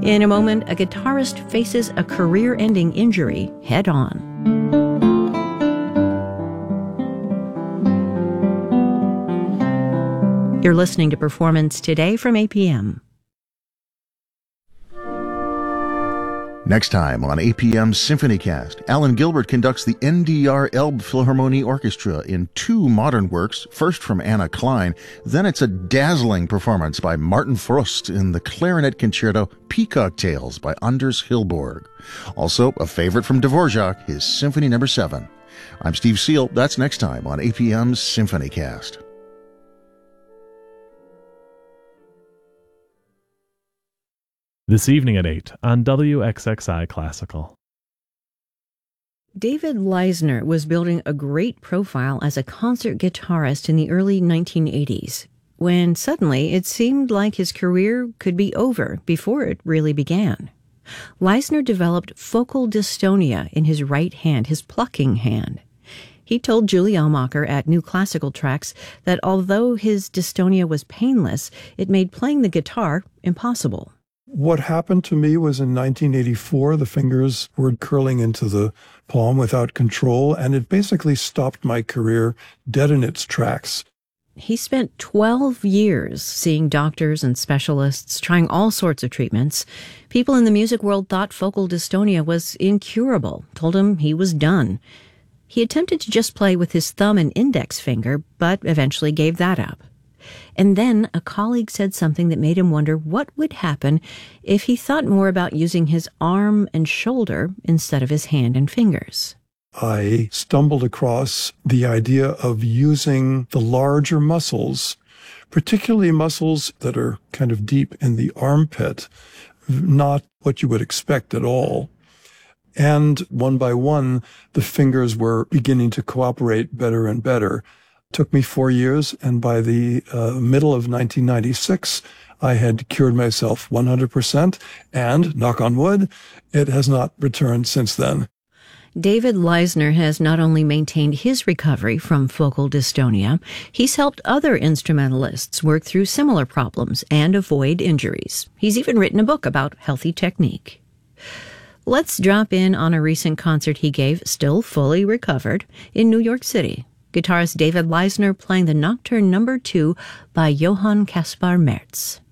In a moment, a guitarist faces a career-ending injury head-on. You're listening to Performance Today from APM. Next time on APM's SymphonyCast, Alan Gilbert conducts the NDR Elbphilharmonie Orchestra in two modern works, first from Anna Klein, then it's a dazzling performance by Martin Frost in the clarinet concerto Peacock Tales by Anders Hillborg. Also, a favorite from Dvorak, his Symphony No. 7. I'm Steve Seal. That's next time on APM's SymphonyCast. This evening at 8 on WXXI Classical. David Leisner was building a great profile as a concert guitarist in the early 1980s, when suddenly it seemed like his career could be over before it really began. Leisner developed focal dystonia in his right hand, his plucking hand. He told Julie Ellmacher at New Classical Tracks that although his dystonia was painless, it made playing the guitar impossible. What happened to me was in 1984, the fingers were curling into the palm without control, and it basically stopped my career dead in its tracks. He spent 12 years seeing doctors and specialists, trying all sorts of treatments. People in the music world thought focal dystonia was incurable, told him he was done. He attempted to just play with his thumb and index finger, but eventually gave that up. And then a colleague said something that made him wonder what would happen if he thought more about using his arm and shoulder instead of his hand and fingers. I stumbled across the idea of using the larger muscles, particularly muscles that are kind of deep in the armpit, not what you would expect at all. And one by one, the fingers were beginning to cooperate better and better. Took me 4 years, and by the middle of 1996, I had cured myself 100%, and, knock on wood, it has not returned since then. David Leisner has not only maintained his recovery from focal dystonia, he's helped other instrumentalists work through similar problems and avoid injuries. He's even written a book about healthy technique. Let's drop in on a recent concert he gave, still fully recovered, in New York City. Guitarist David Leisner playing the Nocturne No. 2 by Johann Caspar Merz.